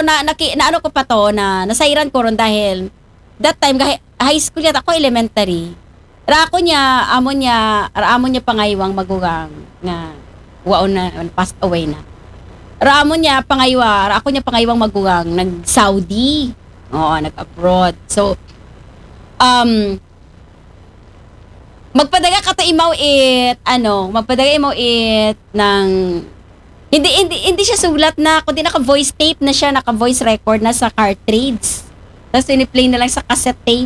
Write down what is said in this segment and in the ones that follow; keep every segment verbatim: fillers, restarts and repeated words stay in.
na, naki, na ano ko pa to, na nasairan ko ron dahil that time, high school yata ako, elementary. Ra ako niya, amo niya, ra amo niya pangaywang magugang nga wow na, passed away na. Ra amo niya pangaywa, ra ako niya pangaywang magugang nag-Saudi. Oo, nag-abroad. So, um, magpadaga ka ta imaw it, ano, magpadaga imaw it ng, hindi, hindi, hindi siya sulat na, kundi naka-voice tape na siya, naka-voice record na sa cartridge. Tapos ini-play na lang sa cassette tape.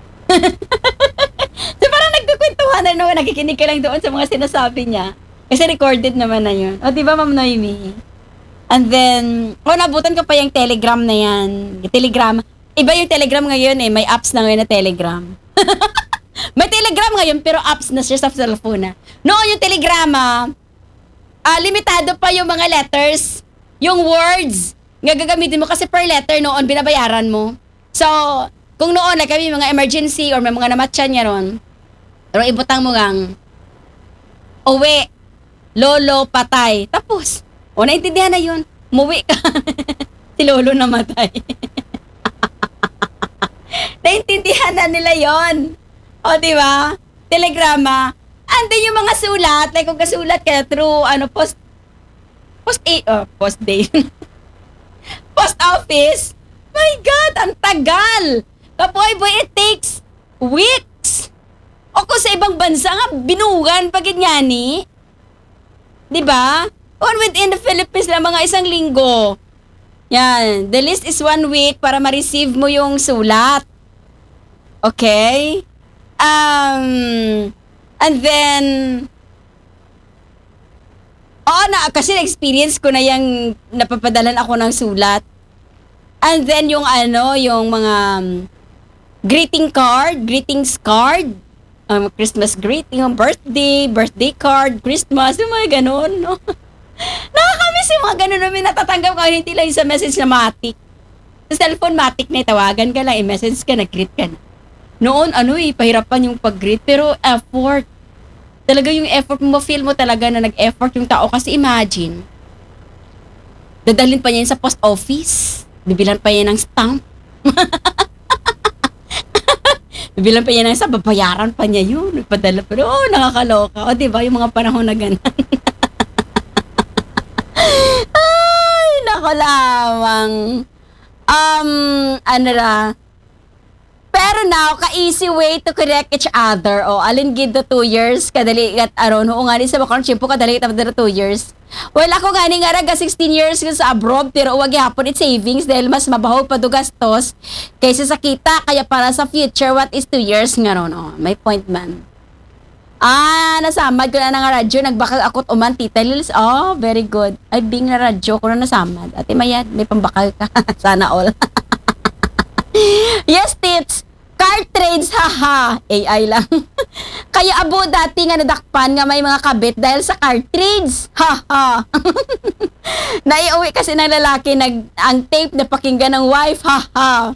So parang nagkukwentuhan na naman, nakikinig ka lang doon sa mga sinasabi niya. Kasi recorded naman na yun. O diba, Ma'am Noemi? And then, oh, nabutan ko pa yung Telegram na yan. Yung Telegram. Iba yung Telegram ngayon eh. May apps na ngayon na Telegram. May Telegram ngayon pero apps na siya sa cellphone na. Noon yung Telegrama, ah, limitado pa yung mga letters, yung words nga gagamitin mo kasi per letter noon binabayaran mo. So, kung noon like kami mga emergency or may mga namatyan niya ron, pero ibutang mo gang uwi, lolo, patay. Tapos, o naintindihan na yun, muwi ka. Si lolo namatay. Naintindihan na nila yon. O, di ba? Telegrama. Andun yung mga sulat, like kung kasulat ka through, ano, post, post, a, oh, post day. Post office. My God, ang tagal. Kapoy boy, it takes weeks. O kung sa ibang bansa nga, binugan pag ni. Diba? Or within the Philippines lang, mga isang linggo. Yan. The list is one week para ma-receive mo yung sulat. Okay? Um, and then, oo na, kasi na-experience ko na yung napapadalan ako ng sulat. And then yung ano, yung mga um, greeting card, greetings card, um, Christmas greeting, um, birthday, birthday card, Christmas, yung mga ganun, no? Nakakamiss yung mga ganun namin natatanggap ko, hindi lang sa message na matik. Sa cellphone matik na tawagan ka lang, i-message ka, nag-greet ka na. Noon, ano eh, pahirapan yung pag-greet, pero effort. Talaga yung effort mo, feel mo talaga na nag-effort yung tao. Kasi imagine, dadalhin pa niya yun sa post office. Bibilan pa yan ng stamp. Bibilan pa yan ng stamp. Babayaran pa niya yun. Nagpadala pa. Oh, nakakaloka. O, diba? Yung mga panahon na ganun. Ay, nako lamang. Um, ano ra. Pero now, ka-easy way to correct each other. O, alin gid the two years. Kadali at aron. Oo nga ni sa bakang chimpo. Kadali at the two years. Well, ako gani nga raga sixteen years sa abroad pero uwag hapon it savings dahil mas mabaho pa do gastos kaysa sa kita kaya para sa future what is two years nga ron oh, may point man. Ah, nasamad ko na nga radyo nagbakal akot uman Tita Lils. Oh, very good. Ay bing na radyo ko na nasamad. Ate Mayad, may pambakal ka. Sana all. Yes, tips. Cartridge, haha. A I lang. Kaya abo dati nga nadakpan nga may mga kabit dahil sa cartridge. Haha. Naiuwi kasi ng lalaki nag, ang tape na pakinggan ng wife. Haha.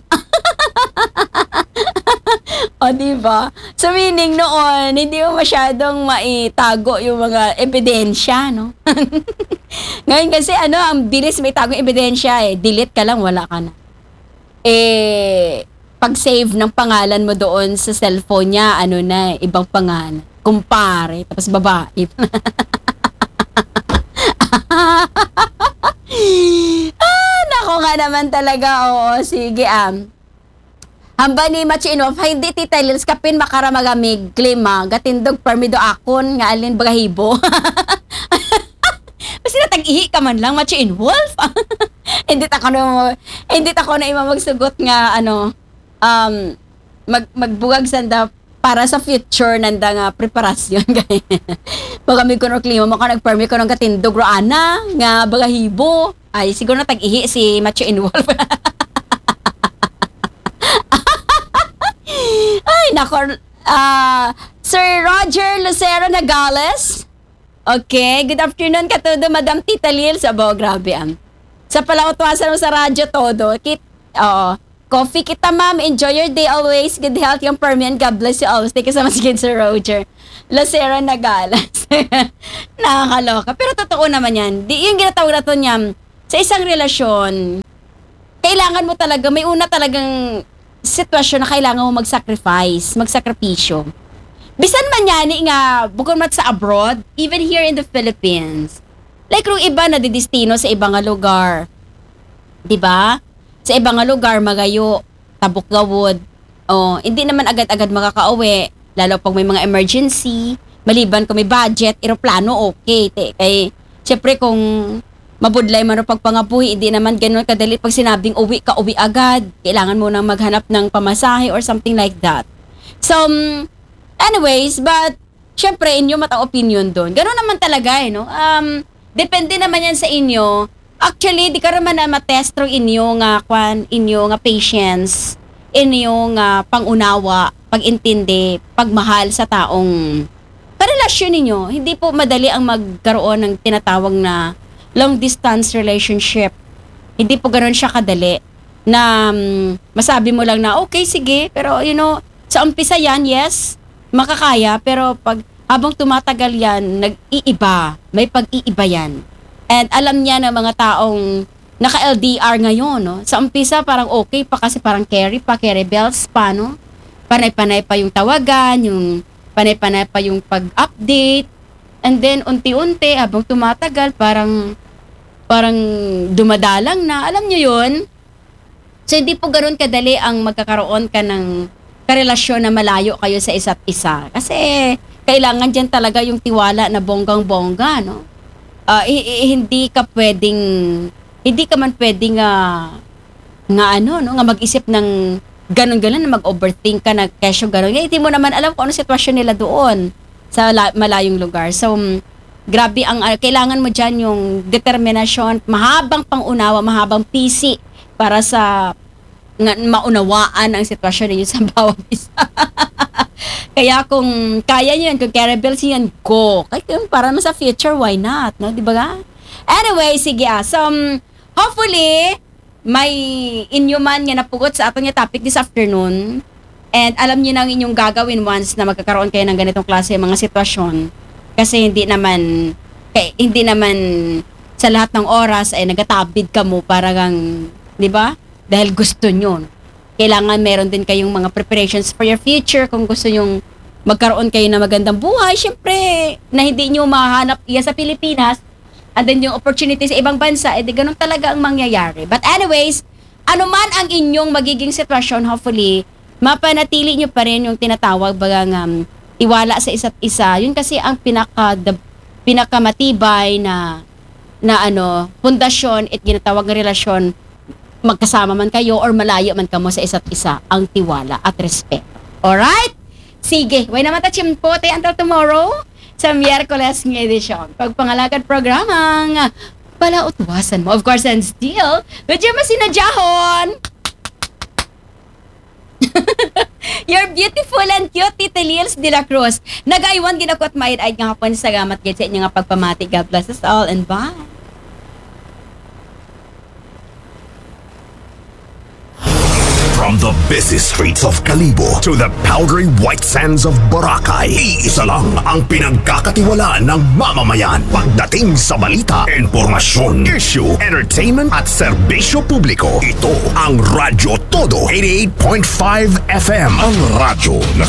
O diba? So meaning noon, hindi mo masyadong maitago yung mga ebidensya, no? Ngayon kasi ano, ang bilis may tagong ebidensya eh. Delete ka lang, wala ka na. Eh, pag-save ng pangalan mo doon sa cellphone niya, ano na, ibang pangalan. Kumpare, tapos babae. Ah, nako nga naman talaga, oo, sige, um. Hamba ni Machinoff, hindi Tita Lils, kapin makaramagamig, klima, gatindog permido akon, nga alin bagahibo. Kasi natag-ihi ka man lang, Machinwolf. Hindi ta ko na, hindi ta ko na ima magsugot nga, ano, um, mag, magbugag sanda para sa future nanda nga preparasyon. Magamig ko ng klima, maka nag-permit ko ng katindog roana, nga bagahibo. Ay, siguro na tag-ihi si Machinwolf. Ay, nako, uh, Sir Roger Lucero Nagales. Okay, good afternoon katudo, Madam Tita Lils. Abo, grabe am. Sa palawatwasan mo sa radyo todo. Kit, oo. Coffee kita, ma'am. Enjoy your day always. Good health yung permanent. God bless you always. Thank you so much, good Sir Roger Lucero Nagales. Nakakaloka. Pero totoo naman yan. Di, yung ginatawag na to niya, sa isang relasyon, kailangan mo talaga, may una talagang sitwasyon na kailangan mo mag-sacrifice, magsakripisyo. Bisan man yan, nga, bukod mat sa abroad, even here in the Philippines, like kung iba na didistino sa ibang nga lugar, di ba? Sa ibang nga lugar, magayo, tabok gawod, oh, hindi naman agad-agad makakauwi, lalo pag may mga emergency, maliban kung may budget, eroplano, okay. Te, kay, syempre kung mabudlay man ang pagpangabuhi, hindi naman ganun kadali pag sinabing uwi ka, uwi agad. Kailangan mo nang maghanap ng pamasahe or something like that. So, um, anyways, but, syempre, inyo matang opinion doon. Ganun naman talaga, eh, no? Um, depende naman yan sa inyo. Actually, di ka naman na matestro inyo nga, kwan, inyo nga patience, inyo nga pangunawa, pag-intindi, pagmahal sa taong karelasyon ninyo. Hindi po madali ang magkaroon ng tinatawag na long distance relationship. Hindi po ganoon siya kadali na um, masabi mo lang na okay, sige, pero you know, sa umpisa yan, yes, makakaya, pero pag habang tumatagal yan, nag-iiba, may pag-iiba yan. And alam niya ng mga taong naka-L D R ngayon, no? Sa umpisa parang okay pa kasi parang carry pa, carry bells pa, no? Panay-panay pa yung tawagan, yung panay-panay pa yung pag-update. And then unti-unti habang tumatagal parang parang dumadalang na. Alam niyo yun? So, hindi po ganoon kadali ang magkakaroon ka ng karelasyon na malayo kayo sa isa't isa. Kasi, kailangan dyan talaga yung tiwala na bonggang-bongga, no? Uh, i- i- hindi ka pwedeng, hindi ka man pwedeng uh, nga ano, no? Nga mag-isip ng ganun-ganun, na mag-overthink ka na kesyo ganun. Eh, hindi mo naman alam kung ano sitwasyon nila doon sa la- malayong lugar. So, um, grabe ang uh, kailangan mo dyan yung determinasyon, mahabang pangunawa, mahabang pisi para sa nga, maunawaan ang sitwasyon ninyo sa bawat isa. Kaya kung kaya nyo yan, kung caribels yan, go. Kaya kung para naman sa future, why not? No? Di ba ga? Anyway, sige ah. So, um, hopefully, may inyo man nga napugot sa atong topic this afternoon. And alam niyo na ang inyong gagawin once na magkakaroon kayo ng ganitong klase mga sitwasyon. Kasi hindi naman, kay, hindi naman sa lahat ng oras ay nagatabid ka mo para kang, di ba? Dahil gusto nyo. Kailangan meron din kayong mga preparations for your future. Kung gusto nyong magkaroon kayo ng magandang buhay, syempre, na hindi nyo mahanap iya sa Pilipinas, and then yung opportunity sa ibang bansa, edi ganun talaga ang mangyayari. But anyways, ano man ang inyong magiging sitwasyon, hopefully, mapanatili nyo pa rin yung tinatawag bagang um, tiwala sa isa't isa. Yun kasi ang pinaka the, pinakamatibay na na ano, pundasyon at ginatawag na relasyon, magkasama man kayo or malayo man kamo sa isa't isa, ang tiwala at respeto. Alright? Sige, way naman tachim po tayo until tomorrow sa Miyerkules ng edisyon. Pagpangalagad programang Palautwasan mo. Of course, and still, medyo masinadjahon. You're beautiful and cute, Tita Lils de la Cruz. Nagaywan ginakot maid-aid nga hapon sa gamat gid sa inyo nga pagpamati. God bless us all and bye. From the busy streets of Kalibo to the powdery white sands of Boracay, iisa lang ang pinagkakatiwalaan ng mamamayan. Pagdating sa balita, informasyon, issue, entertainment at serbisyo publiko, ito ang Radyo Todo eighty-eight point five F M. Ang radyo na